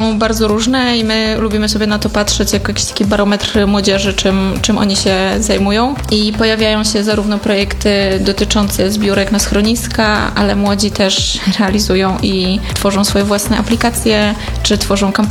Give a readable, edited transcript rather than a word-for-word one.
są bardzo różne i my lubimy sobie na to patrzeć jako jakiś taki barometr młodzieży, czym oni się zajmują. I pojawiają się zarówno projekty dotyczące zbiórek na schroniska, ale młodzi też realizują i tworzą swoje własne aplikacje, czy tworzą kampanie